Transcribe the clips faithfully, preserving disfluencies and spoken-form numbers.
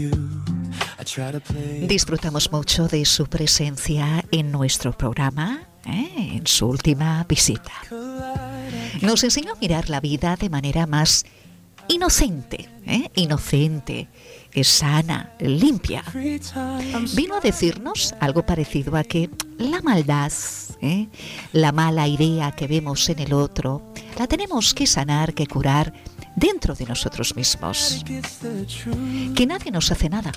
Disfrutamos mucho de su presencia en nuestro programa, ¿eh? En su última visita. Nos enseñó a mirar la vida de manera más inocente, ¿eh? inocente, sana, limpia. Vino a decirnos algo parecido a que la maldad, ¿eh? la mala idea que vemos en el otro, la tenemos que sanar, que curar dentro de nosotros mismos. Que nadie nos hace nada.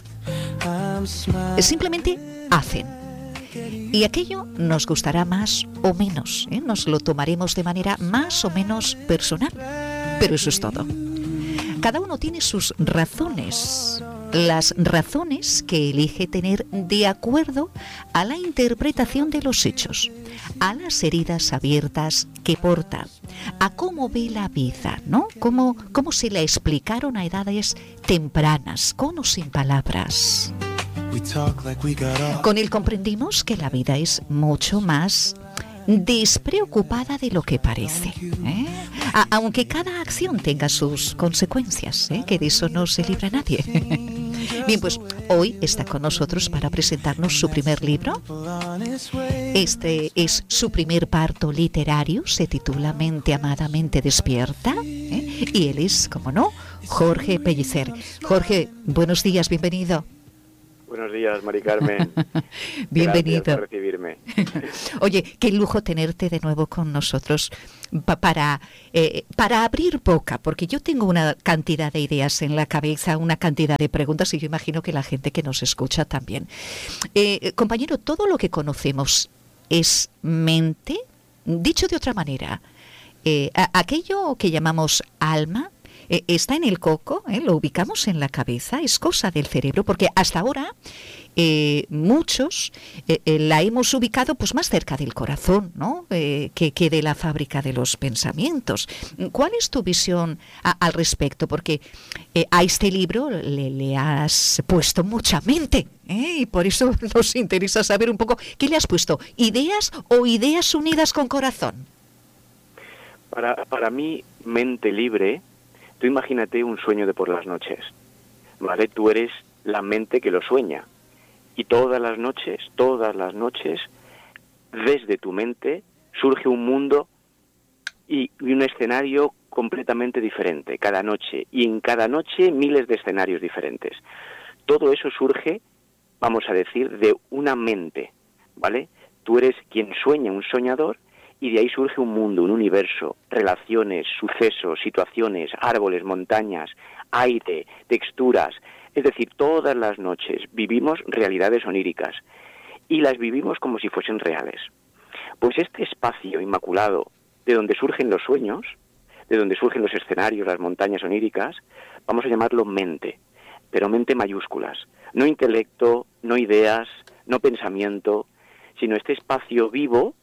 Simplemente hacen. Y aquello nos gustará más o menos, ¿eh? Nos lo tomaremos de manera más o menos personal. Pero eso es todo. Cada uno tiene sus razones, las razones que elige tener de acuerdo a la interpretación de los hechos, a las heridas abiertas que porta, a cómo ve la vida, ¿no? Cómo, cómo se la explicaron a edades tempranas, con o sin palabras. Con él comprendimos que la vida es mucho más despreocupada de lo que parece, ¿eh? A, aunque cada acción tenga sus consecuencias, ¿eh? Que de eso no se libra nadie. Bien, pues hoy está con nosotros para presentarnos su primer libro. Este es su primer parto literario, se titula Mente amada, mente despierta, ¿eh? Y él es, como no, Jorge Pellicer. Jorge, buenos días, bienvenido. Buenos días, Mari Carmen. Bienvenido. Gracias por recibirme. Oye, qué lujo tenerte de nuevo con nosotros pa para, eh, para abrir boca, porque yo tengo una cantidad de ideas en la cabeza, una cantidad de preguntas y yo imagino que la gente que nos escucha también. Eh, compañero, todo lo que conocemos es mente. Dicho de otra manera, eh, a aquello que llamamos alma, Eh, está en el coco, ¿eh? Lo ubicamos en la cabeza, es cosa del cerebro, porque hasta ahora eh, muchos eh, eh, la hemos ubicado pues más cerca del corazón, ¿no? Eh, que, que de la fábrica de los pensamientos. ¿Cuál es tu visión a, al respecto? Porque eh, a este libro le, le has puesto mucha mente, ¿eh? Y por eso nos interesa saber un poco, ¿qué le has puesto? ¿Ideas o ideas unidas con corazón? Para, para mí, mente libre. Tú imagínate un sueño de por las noches, ¿vale? Tú eres la mente que lo sueña. Y todas las noches, todas las noches, desde tu mente surge un mundo y, y un escenario completamente diferente cada noche. Y en cada noche miles de escenarios diferentes. Todo eso surge, vamos a decir, de una mente, ¿vale? Tú eres quien sueña, un soñador, y de ahí surge un mundo, un universo, relaciones, sucesos, situaciones, árboles, montañas, aire, texturas. Es decir, todas las noches vivimos realidades oníricas y las vivimos como si fuesen reales. Pues este espacio inmaculado de donde surgen los sueños, de donde surgen los escenarios, las montañas oníricas, vamos a llamarlo mente, pero mente mayúsculas. No intelecto, no ideas, no pensamiento, sino este espacio vivo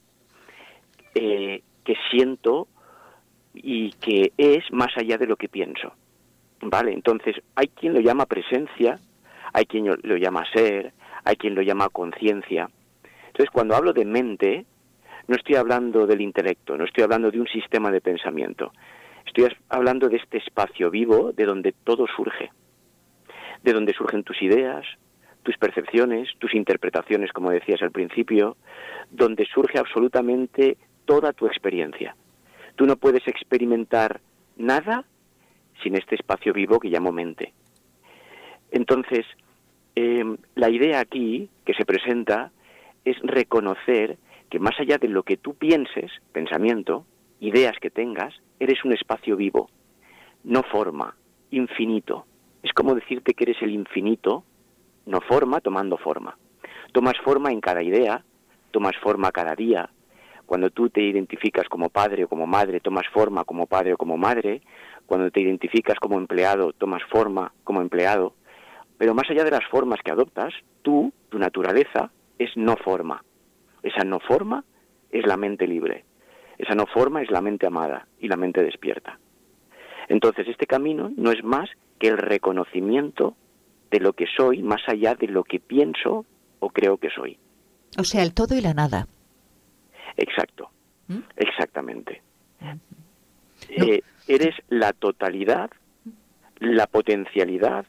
Eh, que siento y que es más allá de lo que pienso, ¿vale? Entonces, hay quien lo llama presencia, hay quien lo llama ser, hay quien lo llama conciencia. Entonces, cuando hablo de mente, no estoy hablando del intelecto, no estoy hablando de un sistema de pensamiento, estoy hablando de este espacio vivo de donde todo surge, de donde surgen tus ideas, tus percepciones, tus interpretaciones, como decías al principio, donde surge absolutamente toda tu experiencia. Tú no puedes experimentar nada sin este espacio vivo que llamo mente. Entonces, eh, la idea aquí que se presenta es reconocer que más allá de lo que tú pienses, pensamiento, ideas que tengas, eres un espacio vivo, no forma, infinito. Es como decirte que eres el infinito, no forma, tomando forma. Tomas forma en cada idea, tomas forma cada día. Cuando tú te identificas como padre o como madre, tomas forma como padre o como madre. Cuando te identificas como empleado, tomas forma como empleado. Pero más allá de las formas que adoptas, tú, tu naturaleza, es no forma. Esa no forma es la mente libre. Esa no forma es la mente amada y la mente despierta. Entonces, este camino no es más que el reconocimiento de lo que soy, más allá de lo que pienso o creo que soy. O sea, el todo y la nada. Exacto, ¿Mm? exactamente. No. Eh, eres la totalidad, la potencialidad, la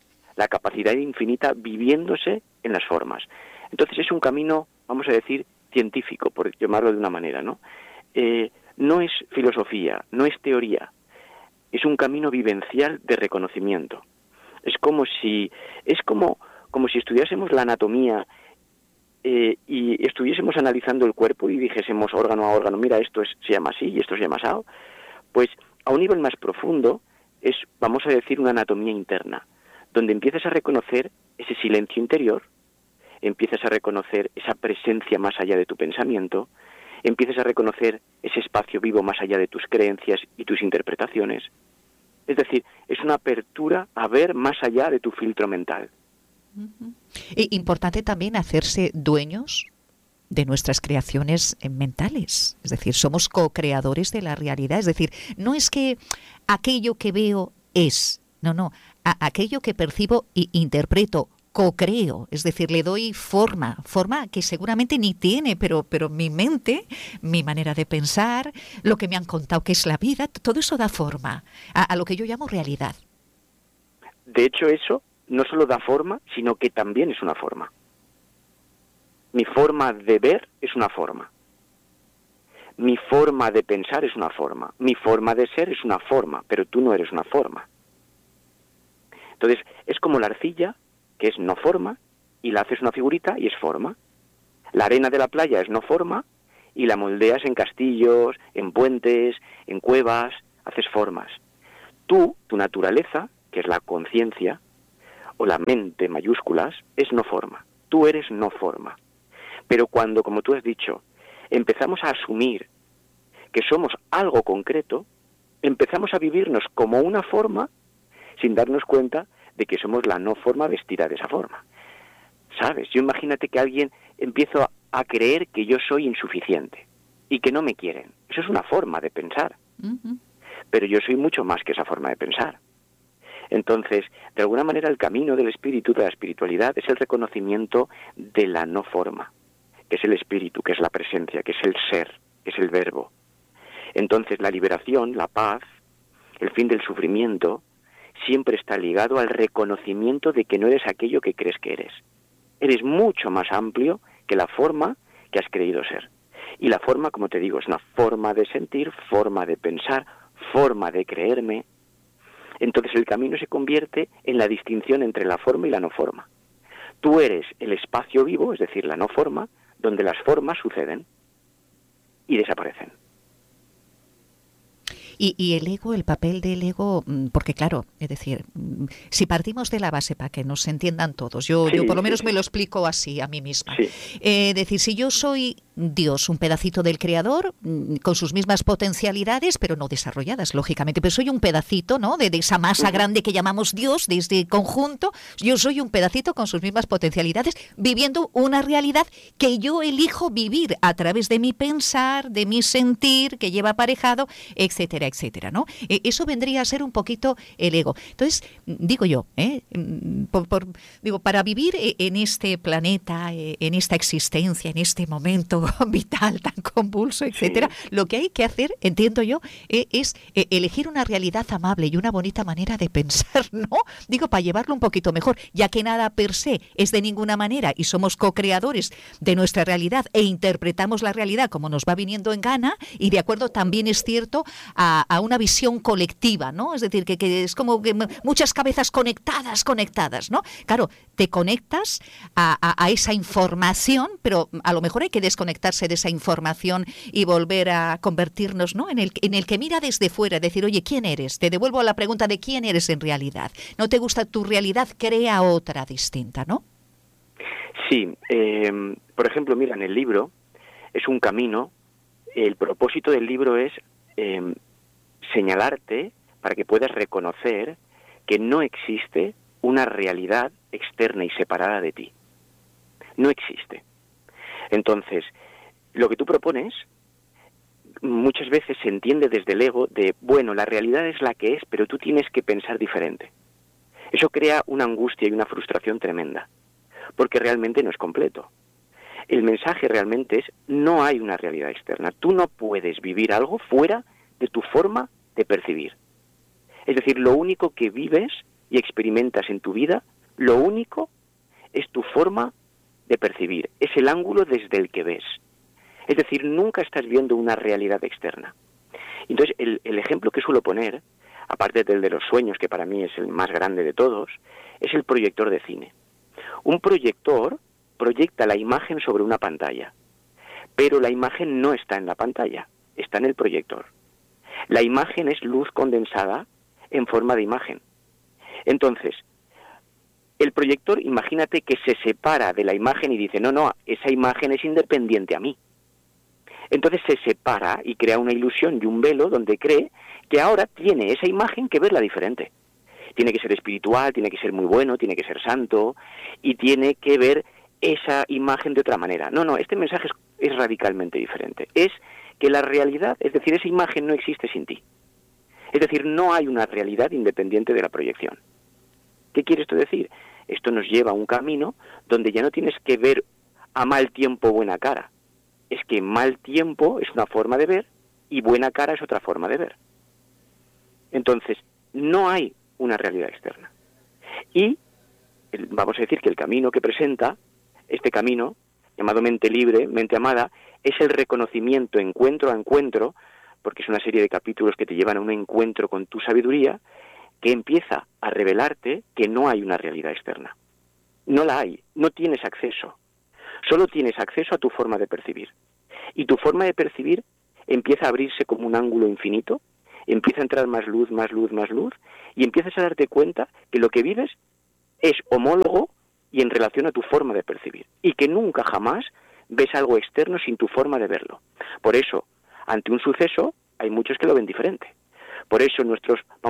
la capacidad infinita viviéndose en las formas. Entonces es un camino, vamos a decir, científico, por llamarlo de una manera, ¿no? Eh, no es filosofía, no es teoría, es un camino vivencial de reconocimiento. Es como si, es como, como si estudiásemos la anatomía eh, y estuviésemos analizando el cuerpo y dijésemos órgano a órgano, mira, esto es, se llama así y esto se llama así. Pues a un nivel más profundo es, vamos a decir, una anatomía interna, donde empiezas a reconocer ese silencio interior, empiezas a reconocer esa presencia más allá de tu pensamiento, empiezas a reconocer ese espacio vivo más allá de tus creencias y tus interpretaciones. Es decir, es una apertura a ver más allá de tu filtro mental. Uh-huh. E importante también hacerse dueños de nuestras creaciones mentales. Es decir, somos co-creadores de la realidad. Es decir, no es que aquello que veo es, no, no, a aquello que percibo e interpreto, co-creo, es decir, le doy forma, forma que seguramente ni tiene, pero, pero mi mente, mi manera de pensar, lo que me han contado que es la vida, todo eso da forma a, a lo que yo llamo realidad. De hecho, eso no solo da forma, sino que también es una forma. Mi forma de ver es una forma. Mi forma de pensar es una forma. Mi forma de ser es una forma, pero tú no eres una forma. Entonces, es como la arcilla, que es no forma, y la haces una figurita y es forma. La arena de la playa es no forma, y la moldeas en castillos, en puentes, en cuevas, haces formas. Tú, tu naturaleza, que es la conciencia, o la mente mayúsculas, es no forma. Tú eres no forma. Pero cuando, como tú has dicho, empezamos a asumir que somos algo concreto, empezamos a vivirnos como una forma sin darnos cuenta de que somos la no forma vestida de esa forma. ¿Sabes? Yo imagínate que alguien empieza a creer que yo soy insuficiente y que no me quieren. Eso es una forma de pensar. Uh-huh. Pero yo soy mucho más que esa forma de pensar. Entonces, de alguna manera, el camino del espíritu, de la espiritualidad, es el reconocimiento de la no forma, que es el espíritu, que es la presencia, que es el ser, que es el verbo. Entonces, la liberación, la paz, el fin del sufrimiento, siempre está ligado al reconocimiento de que no eres aquello que crees que eres. Eres mucho más amplio que la forma que has creído ser. Y la forma, como te digo, es una forma de sentir, forma de pensar, forma de creerme. Entonces el camino se convierte en la distinción entre la forma y la no forma. Tú eres el espacio vivo, es decir, la no forma, donde las formas suceden y desaparecen. Y, y el ego, el papel del ego, porque claro, es decir, si partimos de la base para que nos entiendan todos, yo, sí, yo por lo menos sí, sí. me lo explico así a mí misma. Sí. Eh, decir, si yo soy Dios, un pedacito del Creador, con sus mismas potencialidades, pero no desarrolladas, lógicamente, pero soy un pedacito, ¿no? De, de esa masa uh-huh. grande que llamamos Dios, de este conjunto, yo soy un pedacito con sus mismas potencialidades, viviendo una realidad que yo elijo vivir a través de mi pensar, de mi sentir, que lleva aparejado, etcétera, etcétera, ¿no? Eh, eso vendría a ser un poquito el ego. Entonces, digo yo, ¿eh? por, por, digo, para vivir en este planeta, en esta existencia, en este momento vital tan convulso, etcétera, sí. lo que hay que hacer, entiendo yo, eh, es eh, elegir una realidad amable y una bonita manera de pensar, ¿no? Digo, para llevarlo un poquito mejor, ya que nada per se es de ninguna manera y somos co-creadores de nuestra realidad e interpretamos la realidad como nos va viniendo en gana y de acuerdo también es cierto a, a una visión colectiva, ¿no? Es decir, que, que es como que muchas cabezas conectadas, conectadas, ¿no? Claro, te conectas a, a, a esa información, pero a lo mejor hay que desconectarse de esa información y volver a convertirnos, ¿no? en el, en el que mira desde fuera, decir, oye, ¿quién eres? Te devuelvo a la pregunta de quién eres en realidad. ¿No te gusta tu realidad? Crea otra distinta, ¿no? Sí, eh, por ejemplo, mira, en el libro es un camino, el propósito del libro es eh, señalarte para que puedas reconocer que no existe una realidad externa y separada de ti. No existe. Entonces, lo que tú propones muchas veces se entiende desde el ego de, bueno, la realidad es la que es, pero tú tienes que pensar diferente. Eso crea una angustia y una frustración tremenda, porque realmente no es completo. El mensaje realmente es, no hay una realidad externa. Tú no puedes vivir algo fuera de tu forma de percibir. Es decir, lo único que vives y experimentas en tu vida, Lo único es tu forma de percibir, es el ángulo desde el que ves. Es decir, nunca estás viendo una realidad externa. Entonces, el, el ejemplo que suelo poner, aparte del de los sueños, que para mí es el más grande de todos, es el proyector de cine. Un proyector proyecta la imagen sobre una pantalla, pero la imagen no está en la pantalla, está en el proyector. La imagen es luz condensada en forma de imagen. Entonces, el proyector, imagínate que se separa de la imagen y dice, no, no, esa imagen es independiente a mí. Entonces se separa y crea una ilusión y un velo donde cree que ahora tiene esa imagen que verla diferente. Tiene que ser espiritual, tiene que ser muy bueno, tiene que ser santo y tiene que ver esa imagen de otra manera. No, no, este mensaje es, es radicalmente diferente. Es que la realidad, es decir, esa imagen no existe sin ti. Es decir, no hay una realidad independiente de la proyección. ¿Qué quiere esto decir? Esto nos lleva a un camino donde ya no tienes que ver a mal tiempo buena cara. Es que mal tiempo es una forma de ver y buena cara es otra forma de ver. Entonces, no hay una realidad externa. Y el, vamos a decir que el camino que presenta, este camino, llamado mente libre, mente amada, es el reconocimiento encuentro a encuentro, porque es una serie de capítulos que te llevan a un encuentro con tu sabiduría, que empieza a revelarte que no hay una realidad externa. No la hay, no tienes acceso. Solo tienes acceso a tu forma de percibir. Y tu forma de percibir empieza a abrirse como un ángulo infinito, empieza a entrar más luz, más luz, más luz, y empiezas a darte cuenta que lo que vives es homólogo y en relación a tu forma de percibir. Y que nunca jamás ves algo externo sin tu forma de verlo. Por eso, ante un suceso, hay muchos que lo ven diferente. Por eso nuestros, vamos